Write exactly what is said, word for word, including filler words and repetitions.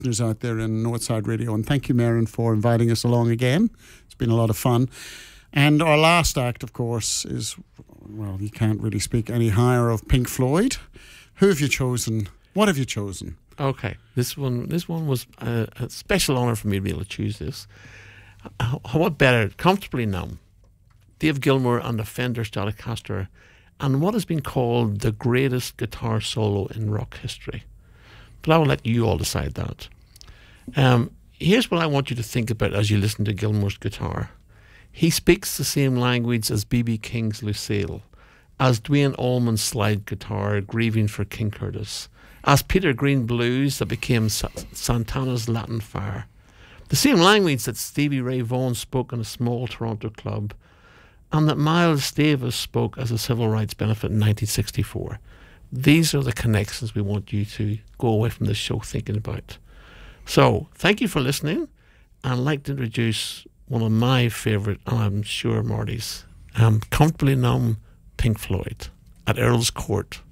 listeners out there in Northside Radio. And thank you, Maren, for inviting us along again. It's been a lot of fun. And our last act, of course, is, well, you can't really speak any higher of Pink Floyd. Who have you chosen? What have you chosen? Okay, this one this one was a, a special honour for me to be able to choose this. How, what better? Comfortably Numb. Dave Gilmour and the Fender Stratocaster, and what has been called the greatest guitar solo in rock history. But I will let you all decide that. Um, here's what I want you to think about as you listen to Gilmour's guitar. He speaks the same language as B B King's Lucille, as Duane Allman's slide guitar, Grieving for King Curtis, as Peter Green blues that became Sa- Santana's Latin Fire. The same language that Stevie Ray Vaughan spoke in a small Toronto club, and that Miles Davis spoke as a civil rights benefit in nineteen sixty-four. These are the connections we want you to go away from this show thinking about. So, thank you for listening, and I'd like to introduce one of my favourite, and I'm sure Marty's, um, Comfortably Numb, Pink Floyd, at Earl's Court.